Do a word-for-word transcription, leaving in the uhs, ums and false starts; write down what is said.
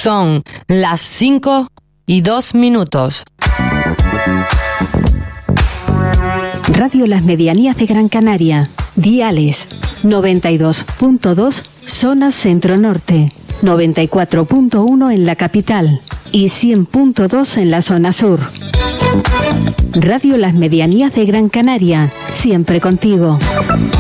Son las cinco y dos minutos. Radio Las Medianías de Gran Canaria. Diales noventa y dos punto dos zona centro-norte, noventa y cuatro punto uno en la capital y cien punto dos en la zona sur. Radio Las Medianías de Gran Canaria, siempre contigo.